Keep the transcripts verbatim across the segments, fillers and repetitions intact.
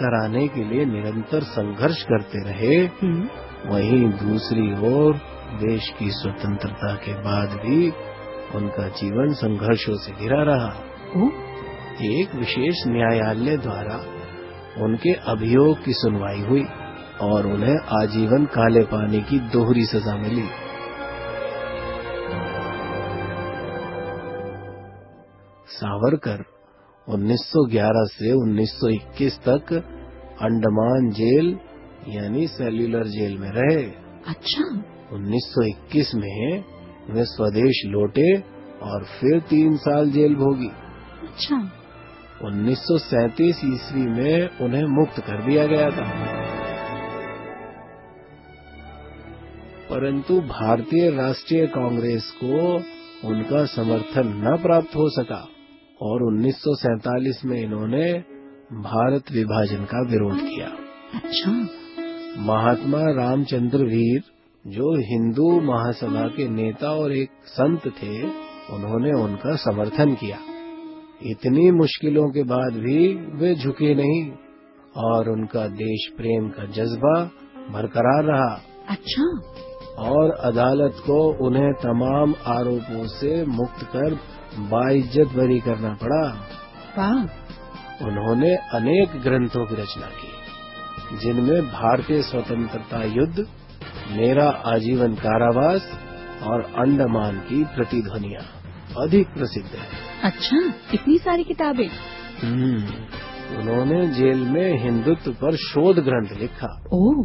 कराने के लिए निरंतर संघर्ष करते रहे, वहीं दूसरी ओर देश की स्वतंत्रता के बाद भी उनका जीवन संघर्षों से घिरा रहा। एक विशेष न्यायालय द्वारा उनके अभियोग की सुनवाई हुई और उन्हें आजीवन काले पानी की दोहरी सजा मिली। सावरकर उन्नीस सौ ग्यारह से उन्नीस सौ इक्कीस तक अंडमान जेल यानी सेल्युलर जेल में रहे। अच्छा। उन्नीस सौ इक्कीस में वे स्वदेश लौटे और फिर तीन साल जेल भोगी। अच्छा। उन्नीस सौ सैंतीस ईस्वी में उन्हें मुक्त कर दिया गया था, परंतु भारतीय राष्ट्रीय कांग्रेस को उनका समर्थन न प्राप्त हो सका और उन्नीस सौ सैंतालीस में इन्होंने भारत विभाजन का विरोध किया। अच्छा। महात्मा रामचंद्र वीर, जो हिंदू महासभा के नेता और एक संत थे, उन्होंने उनका समर्थन किया। इतनी मुश्किलों के बाद भी वे झुके नहीं और उनका देश प्रेम का जज्बा बरकरार रहा। अच्छा। और अदालत को उन्हें तमाम आरोपों से मुक्त कर बाइज्जत बरी करना पड़ा। वाह। उन्होंने अनेक ग्रंथों की रचना की, जिनमें भारतीय स्वतंत्रता युद्ध, मेरा आजीवन कारावास और अंडमान की प्रतिध्वनियाँ अधिक प्रसिद्ध है। अच्छा, इतनी सारी किताबें। हम्म उन्होंने जेल में हिंदुत्व पर शोध ग्रंथ लिखा। ओह।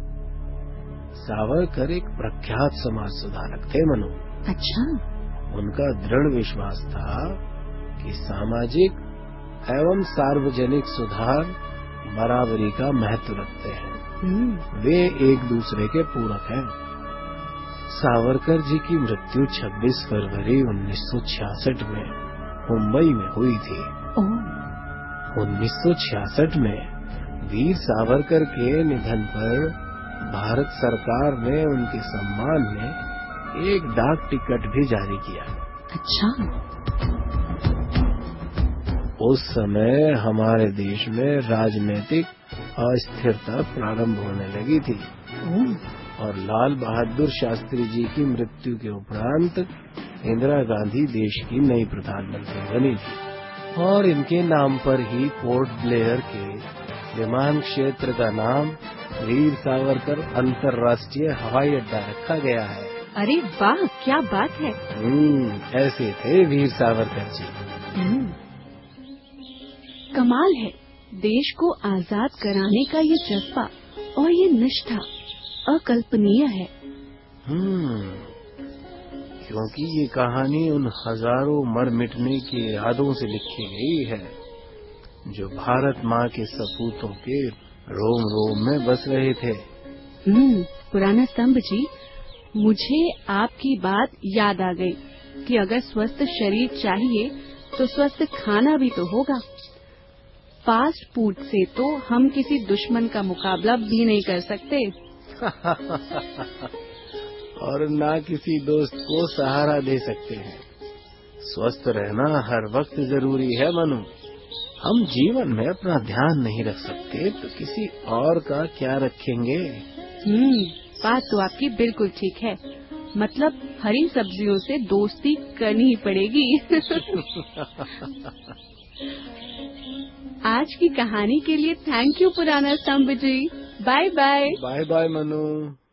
सावरकर एक प्रख्यात समाज सुधारक थे मनु। अच्छा। उनका दृढ़ विश्वास था कि सामाजिक एवं सार्वजनिक सुधार बराबरी का महत्व रखते हैं। वे एक दूसरे के पूरक हैं। सावरकर जी की मृत्यु छब्बीस फरवरी उन्नीस सौ छियासठ में मुंबई में हुई थी। उन्नीस सौ छियासठ में वीर सावरकर के निधन पर भारत सरकार ने उनके सम्मान में एक डाक टिकट भी जारी किया। अच्छा। उस समय हमारे देश में राजनीतिक अस्थिरता प्रारंभ होने लगी थी और लाल बहादुर शास्त्री जी की मृत्यु के उपरांत इंदिरा गांधी देश की नई प्रधानमंत्री बनी थी और इनके नाम पर ही पोर्ट ब्लेयर के विमान क्षेत्र का नाम वीर सावरकर अंतर्राष्ट्रीय हवाई अड्डा रखा गया है। अरे वाह, क्या बात है। हम्म ऐसे थे वीर सावरकर जी। कमाल है, देश को आजाद कराने का ये जज्बा और ये निष्ठा अकल्पनीय है। हम्म क्योंकि ये कहानी उन हजारों मर मिटने के इरादों से लिखी गई है जो भारत माँ के सपूतों के रोम रोम में बस रहे थे। हम्म पुराना स्तंभ जी, मुझे आपकी बात याद आ गई कि अगर स्वस्थ शरीर चाहिए तो स्वस्थ खाना भी तो होगा। फास्ट फूड से तो हम किसी दुश्मन का मुकाबला भी नहीं कर सकते। और ना किसी दोस्त को सहारा दे सकते हैं। स्वस्थ रहना हर वक्त जरूरी है मनु। हम जीवन में अपना ध्यान नहीं रख सकते तो किसी और का क्या रखेंगे। हम्म बात तो आपकी बिल्कुल ठीक है। मतलब हरी सब्जियों से दोस्ती करनी ही पड़ेगी। आज की कहानी के लिए थैंक यू पुराना स्तंभ जी। Bye bye. Bye bye Manu.